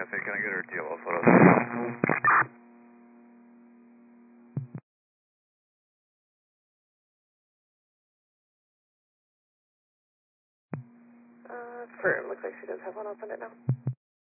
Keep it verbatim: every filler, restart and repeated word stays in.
Cafe, can I get her D L L photos? Uh, firm. Looks like she does have one. I'll send it now.